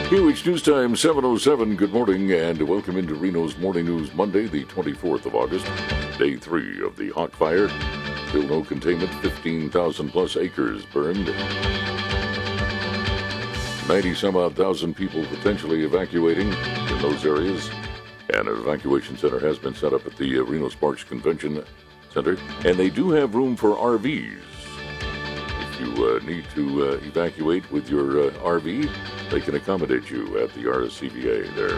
KOH News Time, 7:07. Good morning and welcome into Reno's Morning News Monday, the 24th of August, day 3 of the Hawk Fire. Still no containment, 15,000 plus acres burned. 90-some-odd thousand people potentially evacuating in those areas. And an evacuation center has been set up at the Reno Sparks Convention Center. And they do have room for RVs. If you need to evacuate with your RV, they can accommodate you at the RSCVA there.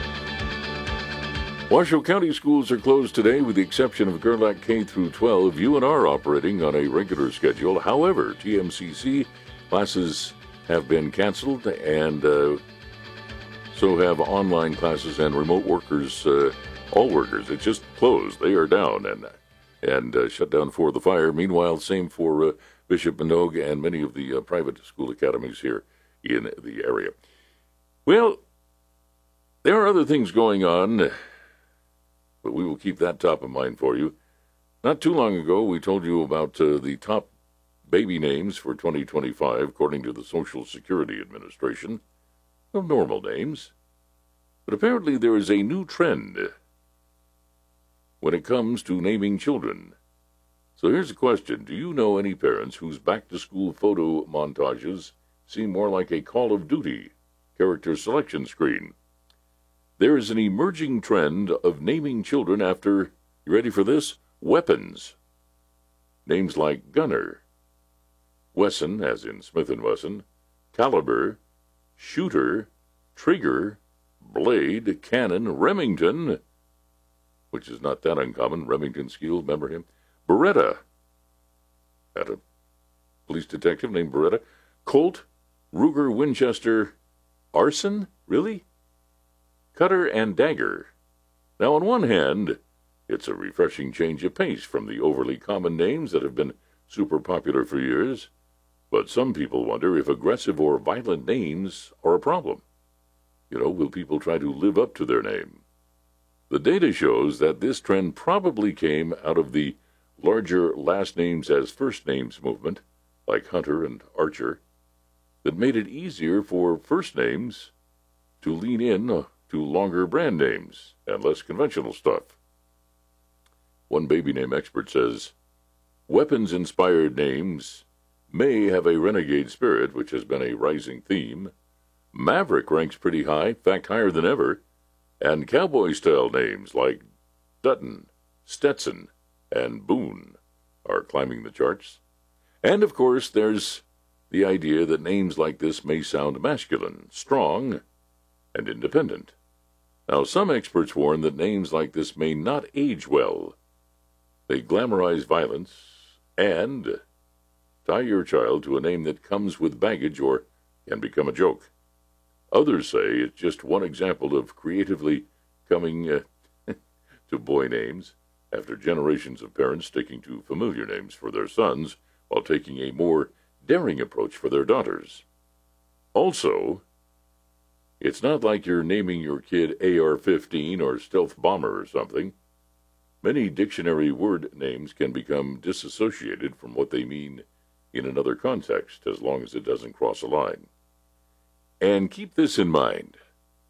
Washoe County schools are closed today with the exception of Gerlach K through 12. UNR operating on a regular schedule. However, TMCC classes have been canceled and so have online classes and remote workers, all workers. It's just closed. They are down and shut down for the fire. Meanwhile, same for Bishop Manogue and many of the private school academies here in the area. Well, there are other things going on, but we will keep that top of mind for you. Not too long ago, we told you about the top baby names for 2025, according to the Social Security Administration. No normal names. But apparently there is a new trend when it comes to naming children. So here's a question. Do you know any parents whose back-to-school photo montages seem more like a Call of Duty character selection screen? There is an emerging trend of naming children after, you ready for this? Weapons. Names like Gunner, Wesson, as in Smith & Wesson, Caliber, Shooter, Trigger, Blade, Cannon, Remington, which is not that uncommon, Remington Steele, remember him? Beretta, had a police detective named Beretta. Colt, Ruger, Winchester, Arson? Really? Cutter and Dagger. Now, on one hand, it's a refreshing change of pace from the overly common names that have been super popular for years. But some people wonder if aggressive or violent names are a problem. Will people try to live up to their name? The data shows that this trend probably came out of the larger last names as first names movement, like Hunter and Archer, that made it easier for first names to lean in to longer brand names and less conventional stuff. One baby name expert says, weapons-inspired names may have a renegade spirit, which has been a rising theme. Maverick ranks pretty high, in fact higher than ever, and cowboy-style names like Dutton, Stetson, and Boone are climbing the charts. And, of course, there's the idea that names like this may sound masculine, strong, and independent. Now, some experts warn that names like this may not age well. They glamorize violence and tie your child to a name that comes with baggage or can become a joke. Others say it's just one example of creatively coming to boy names after generations of parents sticking to familiar names for their sons while taking a more daring approach for their daughters. Also, it's not like you're naming your kid AR-15 or Stealth Bomber or something. Many dictionary word names can become disassociated from what they mean in another context, as long as it doesn't cross a line. And keep this in mind.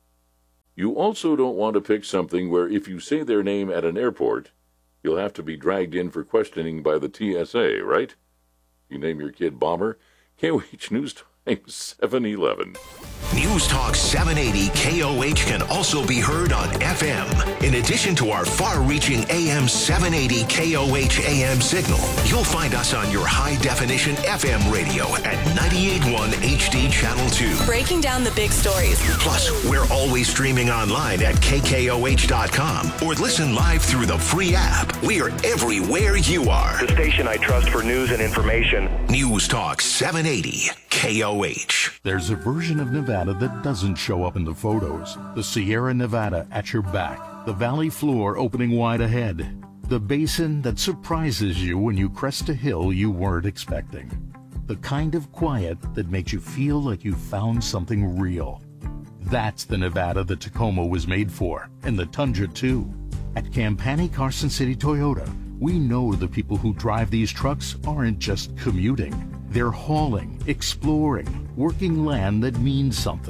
You also don't want to pick something where if you say their name at an airport, you'll have to be dragged in for questioning by the TSA, right? You name your kid Bomber. KOH News Time, 7:11. News Talk 780 KOH can also be heard on FM. In addition to our far-reaching AM 780 KOH AM signal, you'll find us on your high-definition FM radio at 98.1 HD Channel 2. Breaking down the big stories. Plus, we're always streaming online at KKOH.com or listen live through the free app. We are everywhere you are. The station I trust for news and information. News Talk 780 KOH. There's a version of Nevada that doesn't show up in the photos. The Sierra Nevada at your back. The valley floor opening wide ahead. The basin that surprises you when you crest a hill you weren't expecting. The kind of quiet that makes you feel like you found something real. That's the Nevada the Tacoma was made for, and the Tundra too. At Campani Carson City Toyota, we know the people who drive these trucks aren't just commuting. They're hauling, exploring, working land that means something.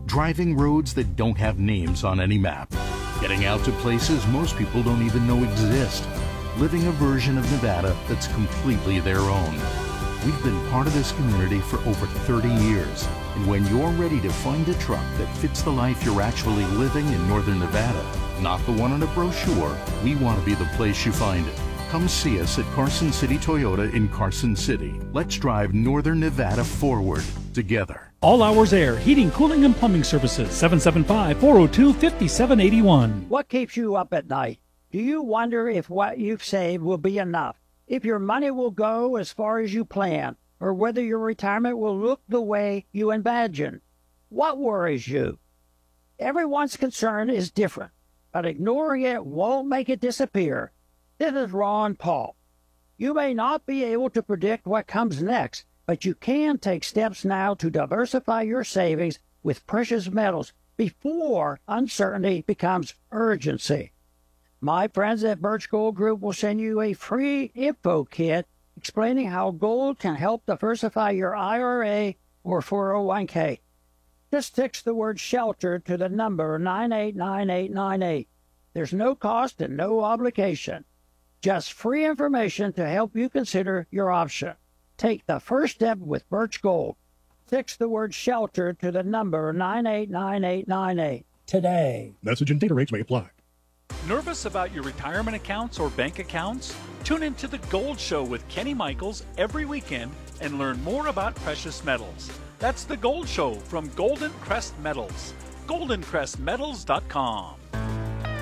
driving roads that don't have names on any map, getting out to places most people don't even know exist, living a version of Nevada that's completely their own. We've been part of this community for over 30 years, and when you're ready to find a truck that fits the life you're actually living in Northern Nevada, not the one on a brochure, we want to be the place you find it. Come see us at Carson City Toyota in Carson City. Let's drive Northern Nevada forward together. All Hours Air, heating, cooling, and plumbing services, 775-402-5781. What keeps you up at night? Do you wonder if what you've saved will be enough? If your money will go as far as you plan, or whether your retirement will look the way you imagine? What worries you? Everyone's concern is different, but ignoring it won't make it disappear. This is Ron Paul. You may not be able to predict what comes next, but you can take steps now to diversify your savings with precious metals before uncertainty becomes urgency. My friends at Birch Gold Group will send you a free info kit explaining how gold can help diversify your IRA or 401k. Just text the word SHELTER to the number 989898. There's no cost and no obligation. Just free information to help you consider your option. Take the first step with Birch Gold. Text the word SHELTER to the number 989898 today. Message and data rates may apply. Nervous about your retirement accounts or bank accounts? Tune into The Gold Show with Kenny Michaels every weekend and learn more about precious metals. That's The Gold Show from Golden Crest Metals. GoldenCrestMetals.com.